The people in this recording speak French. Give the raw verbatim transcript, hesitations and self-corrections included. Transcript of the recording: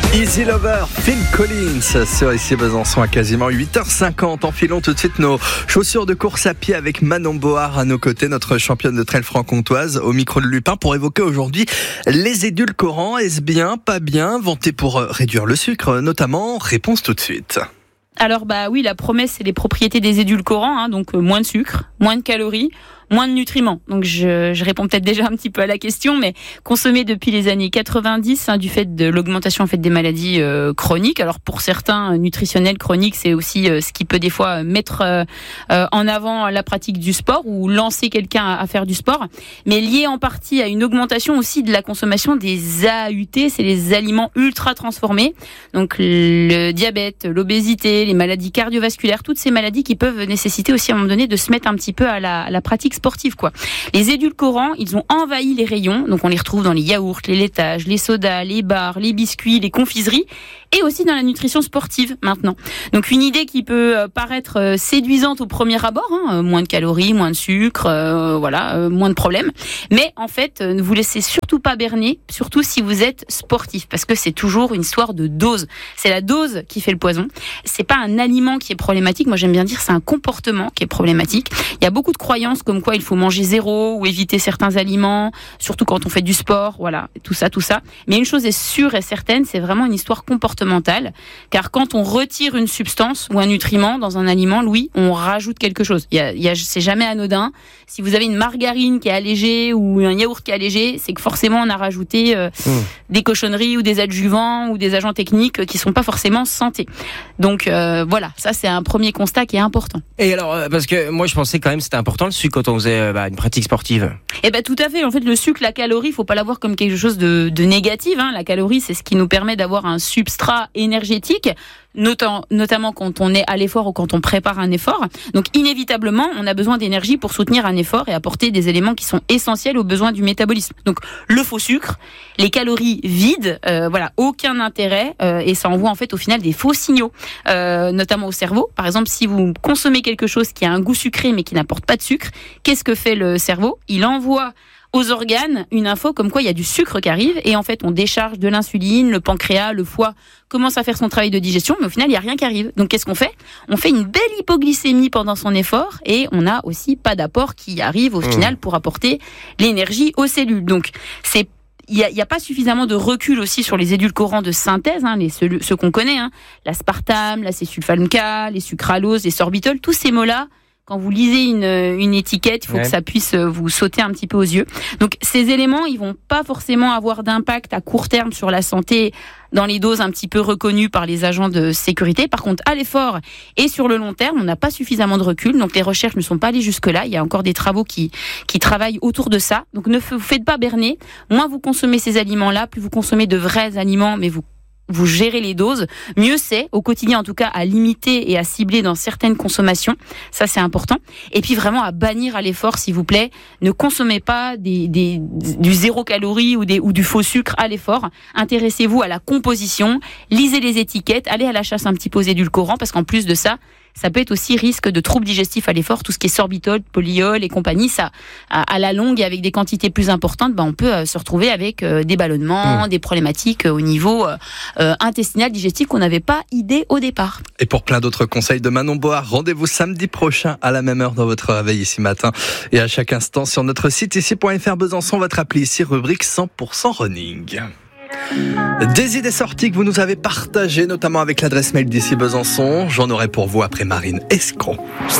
Easy Lover, Phil Collins sur ici Besançon à quasiment huit heures cinquante. Enfilons tout de suite nos chaussures de course à pied avec Manon Board à nos côtés, notre championne de trail franc-comtoise au micro de Lupin pour évoquer aujourd'hui les édulcorants. Est-ce bien, pas bien, vantés pour réduire le sucre notamment? Réponse tout de suite. Alors bah oui, la promesse c'est les propriétés des édulcorants, hein, donc euh, moins de sucre, moins de calories, moins de nutriments. Donc je, je réponds peut-être déjà un petit peu à la question, mais consommé depuis les années quatre-vingt-dix, hein, du fait de l'augmentation en fait des maladies euh, chroniques. Alors pour certains, euh, nutritionnels chroniques, c'est aussi euh, ce qui peut des fois mettre euh, euh, en avant la pratique du sport ou lancer quelqu'un à, à faire du sport, mais lié en partie à une augmentation aussi de la consommation des A U T, c'est les aliments ultra transformés. Donc le diabète, l'obésité, les maladies cardiovasculaires, toutes ces maladies qui peuvent nécessiter aussi à un moment donné de se mettre un petit peu à la, à la pratique sportive, quoi. Les édulcorants, ils ont envahi les rayons, donc on les retrouve dans les yaourts, les laitages, les sodas, les bars, les biscuits, les confiseries, et aussi dans la nutrition sportive maintenant. Donc une idée qui peut paraître séduisante au premier abord, hein, moins de calories, moins de sucre, euh, voilà, euh, moins de problèmes. Mais en fait, ne vous laissez surtout pas berner, surtout si vous êtes sportif, parce que c'est toujours une histoire de dose. C'est la dose qui fait le poison. C'est pas un aliment qui est problématique. Moi, j'aime bien dire c'est un comportement qui est problématique. Il y a beaucoup de croyances comme quoi il faut manger zéro ou éviter certains aliments, surtout quand on fait du sport, voilà, tout ça, tout ça. Mais une chose est sûre et certaine, c'est vraiment une histoire comportementale, car quand on retire une substance ou un nutriment dans un aliment, Louis, on rajoute quelque chose. Il y a, il y a, c'est jamais anodin. Si vous avez une margarine qui est allégée ou un yaourt qui est allégé, c'est que forcément on a rajouté euh, mmh. des cochonneries ou des adjuvants ou des agents techniques qui sont pas forcément santé. Donc euh, voilà, ça c'est un premier constat qui est important. Et alors, parce que moi je pensais quand même que c'était important le sucre quand on faisait bah, une pratique sportive. Eh ben tout à fait. En fait, le sucre, la calorie, faut pas l'avoir comme quelque chose de, de négatif. Hein. La calorie, c'est ce qui nous permet d'avoir un substrat énergétique, notamment, notamment quand on est à l'effort ou quand on prépare un effort. Donc inévitablement, on a besoin d'énergie pour soutenir un effort et apporter des éléments qui sont essentiels aux besoins du métabolisme. Donc le faux sucre, les calories vides, euh, voilà, aucun intérêt euh, et ça envoie en fait au final des faux signaux, euh, notamment au cerveau. Par exemple, si vous consommez quelque chose qui a un goût sucré mais qui n'apporte pas de sucre, qu'est-ce que fait le cerveau? Il envoie aux organes une info comme quoi il y a du sucre qui arrive et en fait on décharge de l'insuline, le pancréas, le foie commence à faire son travail de digestion, mais au final il n'y a rien qui arrive. Donc qu'est-ce qu'on fait? On fait une belle hypoglycémie pendant son effort et on n'a aussi pas d'apport qui arrive au mmh. final pour apporter l'énergie aux cellules. Donc c'est il n'y a, y a pas suffisamment de recul aussi sur les édulcorants de synthèse, hein, les, ceux, ceux qu'on connaît, hein, l'aspartame, l'acésulfame K, les sucraloses, les sorbitol, tous ces mots-là. Quand vous lisez une, une étiquette, il faut ouais. que ça puisse vous sauter un petit peu aux yeux. Donc, ces éléments, ils vont pas forcément avoir d'impact à court terme sur la santé dans les doses un petit peu reconnues par les agents de sécurité. Par contre, à l'effort et sur le long terme, on n'a pas suffisamment de recul. Donc, les recherches ne sont pas allées jusque-là. Il y a encore des travaux qui, qui travaillent autour de ça. Donc, ne vous faites pas berner. Moins vous consommez ces aliments-là, plus vous consommez de vrais aliments, mais vous vous gérez les doses, mieux c'est, au quotidien en tout cas, à limiter et à cibler dans certaines consommations, ça c'est important. Et puis vraiment à bannir à l'effort, s'il vous plaît, ne consommez pas des, des, du zéro calorie ou, des, ou du faux sucre à l'effort. Intéressez-vous à la composition, lisez les étiquettes, allez à la chasse un petit peu aux édulcorants, parce qu'en plus de ça, ça peut être aussi risque de troubles digestifs à l'effort, tout ce qui est sorbitol, polyol et compagnie, ça, à, à la longue et avec des quantités plus importantes, ben on peut euh, se retrouver avec euh, des ballonnements, mmh. des problématiques euh, au niveau euh, intestinal, digestif qu'on n'avait pas idée au départ. Et pour plein d'autres conseils de Manon Board, rendez-vous samedi prochain à la même heure dans votre réveil ici matin et à chaque instant sur notre site ici point f r Besançon, votre appli ici, rubrique cent pour cent running. Des idées sorties que vous nous avez partagées, notamment avec l'adresse mail d'ici Besançon. J'en aurai pour vous après Marine Escron.